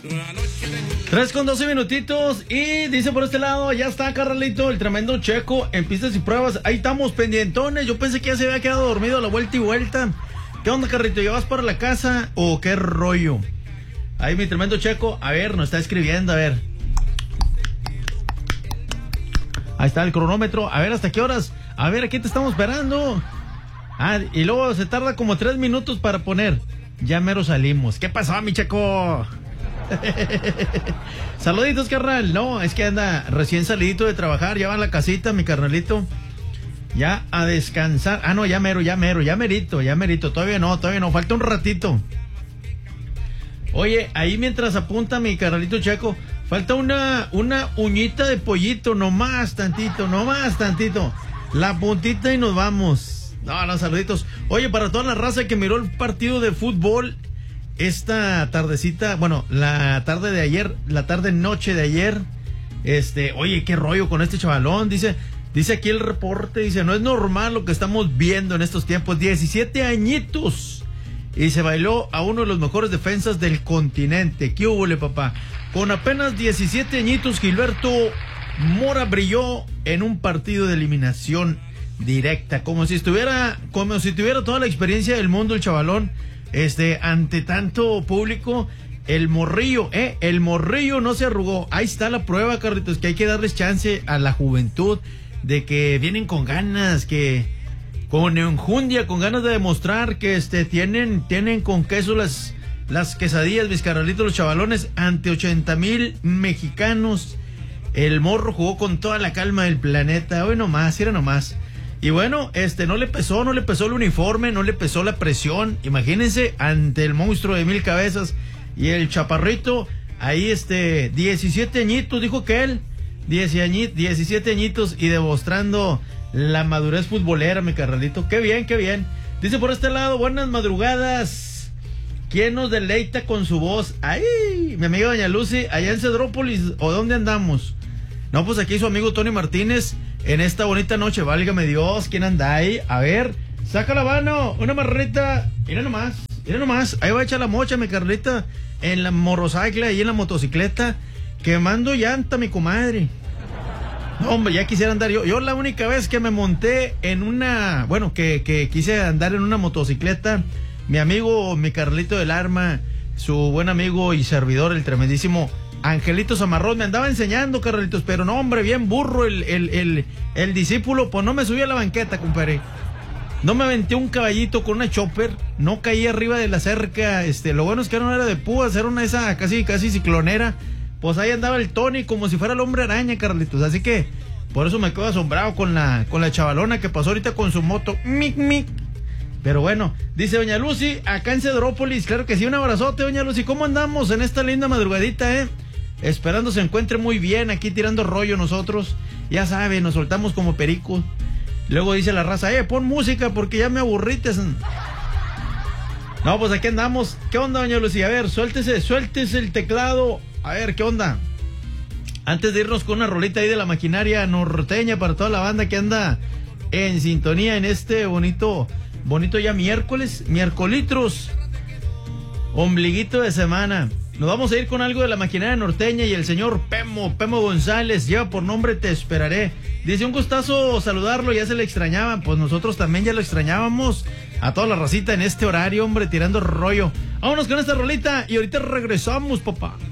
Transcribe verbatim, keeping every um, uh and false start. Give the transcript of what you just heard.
Tres con doce minutitos. Y dice por este lado, ya está Carnalito, el tremendo Checo en pistas y pruebas. Ahí estamos pendientones. Yo pensé que ya se había quedado dormido a la vuelta y vuelta. ¿Qué onda, Carlito? ¿Ya vas para la casa o qué rollo? Ahí mi tremendo Checo, a ver, nos está escribiendo, a ver. Ahí está el cronómetro. A ver, ¿hasta qué horas? A ver, aquí te estamos esperando. Ah, y luego se tarda como tres minutos para poner. Ya mero salimos. ¿Qué pasó, mi Checo? Saluditos, carnal. No, es que anda recién salidito de trabajar. Ya va a la casita, mi carnalito. Ya a descansar. Ah, no, ya mero, ya mero, ya merito, ya merito. Todavía no, todavía no. Falta un ratito. Oye, ahí mientras apunta mi carnalito Checo, falta una, una uñita de pollito. Nomás tantito, nomás tantito. La puntita y nos vamos. No, no, saluditos. Oye, para toda la raza que miró el partido de fútbol esta tardecita, bueno, la tarde de ayer, la tarde noche de ayer, este, oye, qué rollo con este chavalón, dice, dice aquí el reporte, dice, no es normal lo que estamos viendo en estos tiempos, diecisiete añitos, y se bailó a uno de los mejores defensas del continente. ¿Qué húbole, papá? Con apenas diecisiete añitos, Gilberto Mora brilló en un partido de eliminación directa, como si estuviera, como si tuviera toda la experiencia del mundo el chavalón. Este, ante tanto público, el morrillo, eh, el morrillo no se arrugó. Ahí está la prueba, Carlitos, que hay que darles chance a la juventud de que vienen con ganas, que con enjundia, con ganas de demostrar que este tienen, tienen con queso las, las quesadillas, mis carnalitos, los chavalones, ante ochenta mil mexicanos. El morro jugó con toda la calma del planeta. Hoy nomás, era nomás. Y bueno, este, no le pesó, no le pesó el uniforme, no le pesó la presión. Imagínense, ante el monstruo de mil cabezas y el chaparrito, ahí este, diecisiete añitos, dijo que él, diecisiete añitos y demostrando la madurez futbolera, mi carnalito. Qué bien, qué bien. Dice por este lado, buenas madrugadas. ¿Quién nos deleita con su voz? ¡Ay! Mi amiga Doña Lucy, allá en Cedrópolis, ¿o dónde andamos? No, pues aquí su amigo Tony Martínez, en esta bonita noche, válgame Dios, ¿quién anda ahí? A ver, saca la mano, una marrita, mira nomás, mira nomás, ahí va a echar la mocha, mi Carlita, en la motorcycle, ahí en la motocicleta, quemando llanta, mi comadre. No, hombre, ya quisiera andar yo, yo la única vez que me monté en una, bueno, que, que quise andar en una motocicleta, mi amigo, mi Carlito del Arma, su buen amigo y servidor, el tremendísimo Angelito Zamarrón, me andaba enseñando, Carlitos, pero no, hombre, bien burro el, el, el, el discípulo, pues no me subí a la banqueta, compadre. No me aventé un caballito con una chopper, no caí arriba de la cerca, este, lo bueno es que no era de púas, era una esa casi, casi ciclonera, pues ahí andaba el Tony como si fuera el hombre araña, Carlitos, así que por eso me quedo asombrado con la, con la chavalona que pasó ahorita con su moto, mic, mic. Pero bueno, dice Doña Lucy, acá en Cedrópolis, claro que sí, un abrazote, Doña Lucy, ¿cómo andamos en esta linda madrugadita, eh? Esperando se encuentre muy bien, aquí tirando rollo nosotros, ya sabe, nos soltamos como pericos. Luego dice la raza, eh, pon música porque ya me aburrites. No, pues aquí andamos. ¿Qué onda, Doña Lucía? A ver, suéltese, suéltese el teclado. A ver, ¿qué onda? Antes de irnos con una rolita ahí de la maquinaria norteña para toda la banda que anda en sintonía en este bonito, bonito ya miércoles, miércolitros, ombliguito de semana. Nos vamos a ir con algo de la maquinaria norteña y el señor Pemo, Pemo González, lleva por nombre Te Esperaré. Dice, un gustazo saludarlo, ya se le extrañaban, pues nosotros también ya lo extrañábamos. A toda la racita en este horario, hombre, tirando rollo. Vámonos con esta rolita y ahorita regresamos, papá.